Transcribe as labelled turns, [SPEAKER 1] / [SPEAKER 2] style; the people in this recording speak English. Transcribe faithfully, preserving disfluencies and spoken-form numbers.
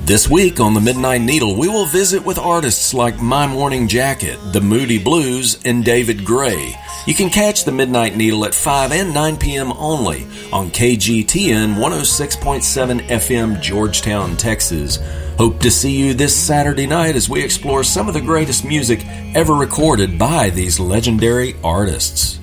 [SPEAKER 1] This week on the Midnight Needle, we will visit with artists like My Morning Jacket, The Moody Blues, and David Gray. You can catch the Midnight Needle at five and nine p.m. only on K G T N one oh six point seven F M, Georgetown, Texas. Hope to see you this Saturday night as we explore some of the greatest music ever recorded by these legendary artists.